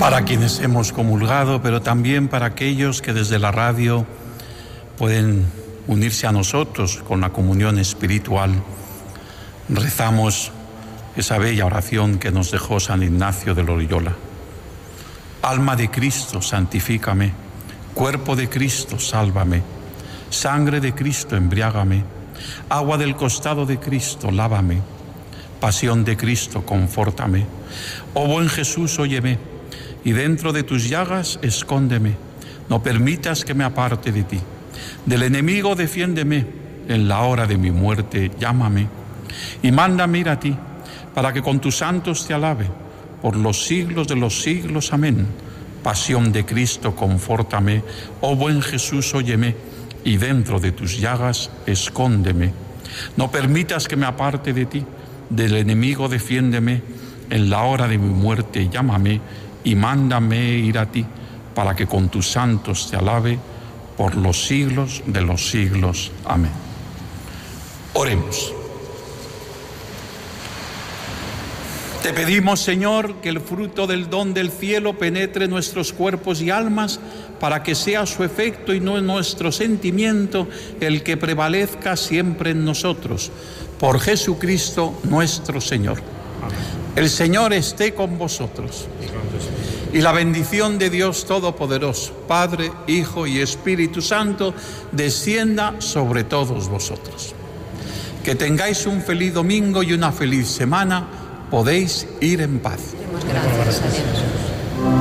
para quienes hemos comulgado, pero también para aquellos que desde la radio pueden unirse a nosotros con la comunión espiritual. Rezamos esa bella oración que nos dejó San Ignacio de Loyola. Alma de Cristo, santifícame. Cuerpo de Cristo, sálvame. Sangre de Cristo, embriágame. Agua del costado de Cristo, lávame. Pasión de Cristo, confórtame. Oh buen Jesús, óyeme, y dentro de tus llagas escóndeme. No permitas que me aparte de ti. Del enemigo defiéndeme. En la hora de mi muerte, llámame. Y mándame ir a ti, para que con tus santos te alabe. Por los siglos de los siglos, amén. Pasión de Cristo, confórtame. Oh buen Jesús, óyeme, y dentro de tus llagas escóndeme. No permitas que me aparte de ti. Del enemigo defiéndeme. En la hora de mi muerte llámame y mándame ir a ti, para que con tus santos te alabe por los siglos de los siglos. Amén. Oremos. Te pedimos, Señor, que el fruto del don del cielo penetre nuestros cuerpos y almas, para que sea su efecto y no nuestro sentimiento el que prevalezca siempre en nosotros. Por Jesucristo nuestro Señor. Amén. El Señor esté con vosotros. Y la bendición de Dios Todopoderoso, Padre, Hijo y Espíritu Santo, descienda sobre todos vosotros. Que tengáis un feliz domingo y una feliz semana. Podéis ir en paz. Gracias a Dios.